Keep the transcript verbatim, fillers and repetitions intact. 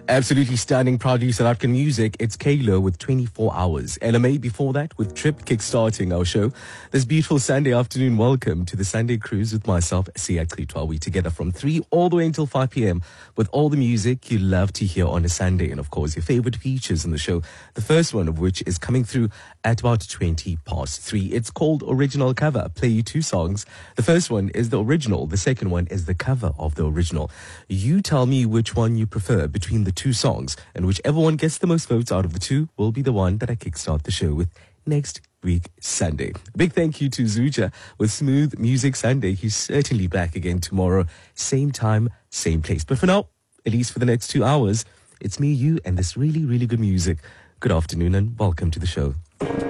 Absolutely stunning, proudly South African music. It's Kayla with twenty-four hours. L M A before that with Trip kickstarting our show. This beautiful Sunday afternoon, welcome to the Sunday Cruise with myself, Siya Klitwa. We together from three all the way until five p.m. with all the music you love to hear on a Sunday. And of course, your favorite features in the show. The first one of which is coming through at about twenty past three. It's called Original Cover. Play you two songs. The first one is the original. The second one is the cover of the original. You tell me which one you prefer between the two songs, and whichever one gets the most votes out of the two will be the one that I kickstart the show with next week Sunday. A big thank you to Zuja with Smooth Music Sunday. He's certainly back again tomorrow, same time, same place. But for now, at least for the next two hours, it's me, you, and this really, really good music. Good afternoon and welcome to the show.